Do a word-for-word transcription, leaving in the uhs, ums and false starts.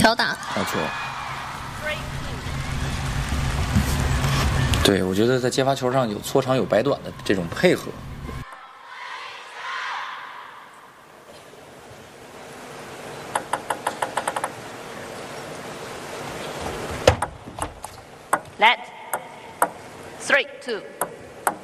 挑打， 没错。对，我觉得在接发球上有搓长有摆短的这种配合。 Let three two。